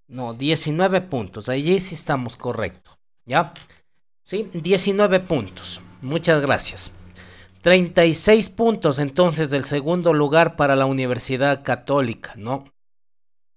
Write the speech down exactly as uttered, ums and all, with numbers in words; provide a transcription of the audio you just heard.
No, diecinueve puntos. Allí sí estamos correcto. ¿Ya? Sí, diecinueve puntos. Muchas gracias. treinta y seis puntos entonces del segundo lugar para la Universidad Católica, ¿no?